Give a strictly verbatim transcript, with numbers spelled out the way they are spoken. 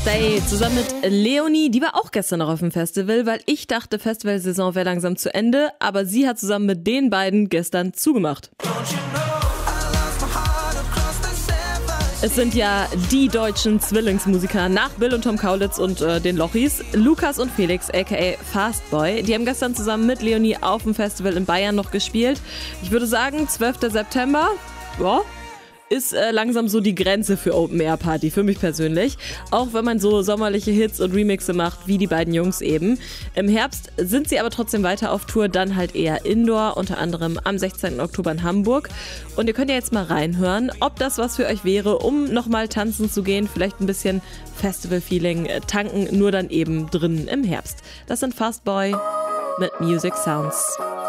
Stay zusammen mit Leonie, die war auch gestern noch auf dem Festival, weil ich dachte, Festivalsaison wäre langsam zu Ende, aber sie hat zusammen mit den beiden gestern zugemacht. Es sind ja die deutschen Zwillingsmusiker nach Bill und Tom Kaulitz und äh, den Lochis, Lukas und Felix aka Fastboy. Die haben gestern zusammen mit Leonie auf dem Festival in Bayern noch gespielt. Ich würde sagen, zwölfter September, ja, ist äh, langsam so die Grenze für Open-Air-Party, für mich persönlich. Auch wenn man so sommerliche Hits und Remixe macht, wie die beiden Jungs eben. Im Herbst sind sie aber trotzdem weiter auf Tour, dann halt eher Indoor, unter anderem am sechzehnten Oktober in Hamburg. Und ihr könnt ja jetzt mal reinhören, ob das was für euch wäre, um nochmal tanzen zu gehen, vielleicht ein bisschen Festival-Feeling tanken, nur dann eben drinnen im Herbst. Das sind Fastboy mit Music Sounds.